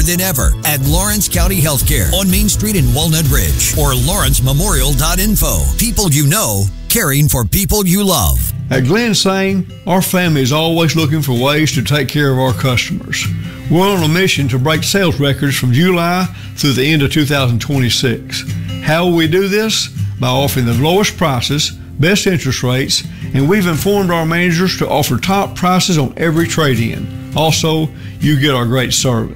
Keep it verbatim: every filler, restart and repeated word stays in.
than ever at Lawrence County Healthcare on Main Street in Walnut Ridge or Lawrence Memorial dot info. People you know, caring for people you love. At Glenn Sain, our family is always looking for ways to take care of our customers. We're on a mission to break sales records from July through the end of two thousand twenty-six. How will we do this? By offering the lowest prices, best interest rates, and we've informed our managers to offer top prices on every trade-in. Also, you get our great service.